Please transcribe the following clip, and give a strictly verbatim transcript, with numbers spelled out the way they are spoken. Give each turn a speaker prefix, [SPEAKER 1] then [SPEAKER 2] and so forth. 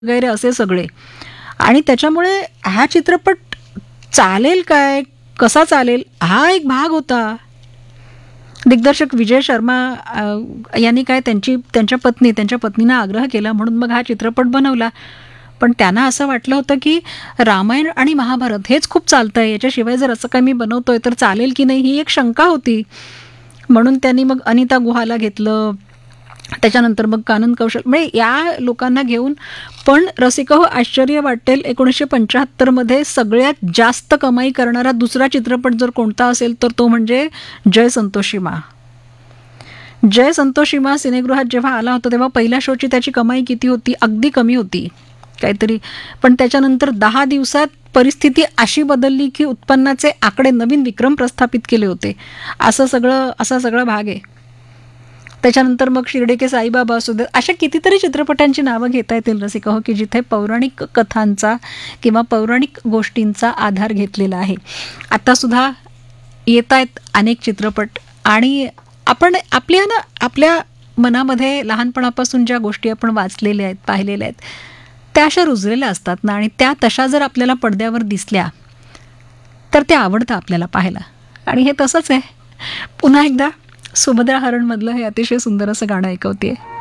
[SPEAKER 1] वगैरे असे सगळे. आणि त्याच्यामुळे हा चित्रपट चालेल काय, कसा चालेल, हा एक भाग होता. दिग्दर्शक विजय शर्मा अ, यांनी काय त्यांची त्यांच्या पत्नी त्यांच्या पत्नीनं आग्रह केला म्हणून मग हा चित्रपट बनवला. पण त्यांना असं वाटलं होतं की रामायण आणि महाभारत हेच खूप चालतंय, याच्याशिवाय जर असं काय मी बनवतोय तर चालेल की नाही, ही एक शंका होती. म्हणून त्यांनी मग अनिता गुहाला घेतलं, त्याच्यानंतर मग कानन कौशल, म्हणजे या लोकांना घेऊन. पण रसिका, आश्चर्य वाटेल, एकोणीसशे पंच्याहत्तरमध्ये सगळ्यात जास्त कमाई करणारा दुसरा चित्रपट जर कोणता असेल तर तो म्हणजे जय संतोषी मा. जय संतोषी मा सिनेगृहात जेव्हा आला होता तेव्हा पहिल्या शोची त्याची कमाई किती होती, अगदी कमी होती काहीतरी. पण त्याच्यानंतर दहा दिवसात परिस्थिती अशी बदलली की उत्पन्नाचे आकडे नवीन विक्रम प्रस्थापित केले होते. असं सगळं असा सगळा भाग आहे. त्याच्यानंतर मग शिर्डी के साईबाबा असू दे, अशा कितीतरी चित्रपटांची नावं घेता येतील रसिका हो, की जिथे पौराणिक कथांचा किंवा पौराणिक गोष्टींचा आधार घेतलेला आहे. आत्तासुद्धा येत आहेत अनेक चित्रपट. आणि आपण आपल्या ना आपल्या मनामध्ये लहानपणापासून ज्या गोष्टी आपण वाचलेल्या आहेत, पाहिलेल्या आहेत, त्या अशा रुजलेल्या असतात ना, आणि त्या तशा जर आपल्याला पडद्यावर दिसल्या तर त्या आवडतं आपल्याला पाहायला. आणि हे तसंच आहे. पुन्हा एकदा सुभद्रा हरणमधलं हे अतिशय सुंदर असं गाणं ऐकवतेय.